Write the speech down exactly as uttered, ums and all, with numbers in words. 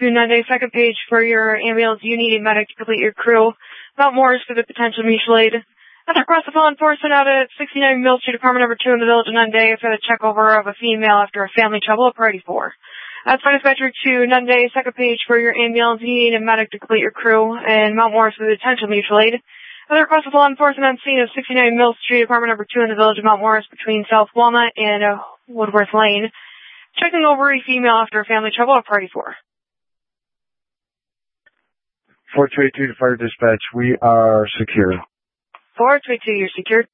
Nunde, second page for your ambulance. You need a medic to complete your crew. Mount Morris for the potential mutual aid. At the request of law enforcement out at sixty-nine Mill Street, Apartment number two in the village of Nunde for the check over of a female after a family trouble at Party four. That's my dispatcher to Nunde, second page for your ambulance. You need a medic to complete your crew. And Mount Morris for the potential mutual aid. At the request of law enforcement on scene of sixty-nine Mill Street, Apartment number two in the village of Mount Morris between South Walnut and uh, Woodworth Lane. Checking over a female after a family trouble at Party four. four two eight two to fire dispatch. We are secure. four two eight two, you're secured.